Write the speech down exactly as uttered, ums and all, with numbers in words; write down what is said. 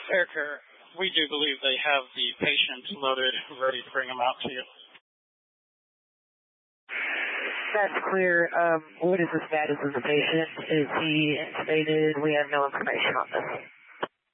Aircare, we do believe they have the patient loaded, ready to bring them out to you. That's clear. Um, what is the status of the patient? Is he intubated? We have no information on this.